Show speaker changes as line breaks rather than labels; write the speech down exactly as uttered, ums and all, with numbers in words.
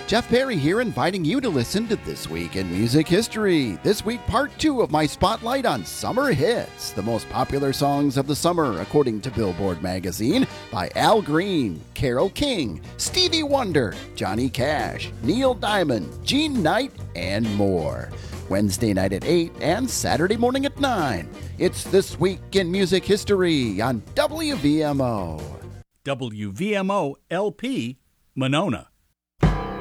Jeff Perry here, inviting you to listen to This Week in Music History. This week, part two of my spotlight on summer hits, the most popular songs of the summer, according to Billboard magazine, by Al Green, Carole King, Stevie Wonder, Johnny Cash, Neil Diamond, Jean Knight, and more. Wednesday night at eight and Saturday morning at nine. It's This Week in Music History on W V M O.
W V M O L P, Monona.